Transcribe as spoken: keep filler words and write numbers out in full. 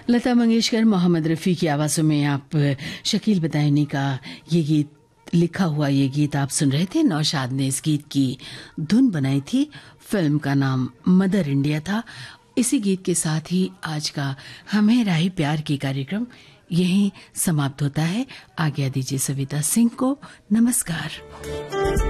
लता मंगेशकर, मोहम्मद रफ़ी की आवाज़ों में आप शकील बदायूनी का ये गीत, लिखा हुआ ये गीत आप सुन रहे थे। नौशाद ने इस गीत की धुन बनाई थी। फिल्म का नाम मदर इंडिया था। इसी गीत के साथ ही आज का हमें राही प्यार की कार्यक्रम यहीं समाप्त होता है। आज्ञा दीजिए सविता सिंह को। नमस्कार।